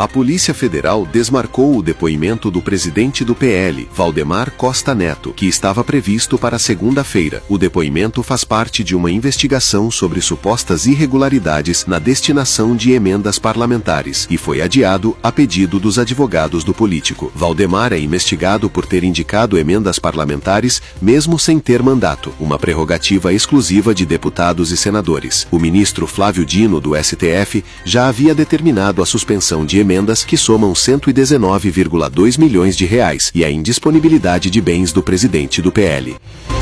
A Polícia Federal desmarcou o depoimento do presidente do PL, Valdemar Costa Neto, que estava previsto para segunda-feira. O depoimento faz parte de uma investigação sobre supostas irregularidades na destinação de emendas parlamentares e foi adiado a pedido dos advogados do político. Valdemar é investigado por ter indicado emendas parlamentares mesmo sem ter mandato, uma prerrogativa exclusiva de deputados e senadores. O ministro Flávio Dino, do STF, já havia determinado a suspensão de emendas que somam 119,2 milhões de reais e a indisponibilidade de bens do presidente do PL.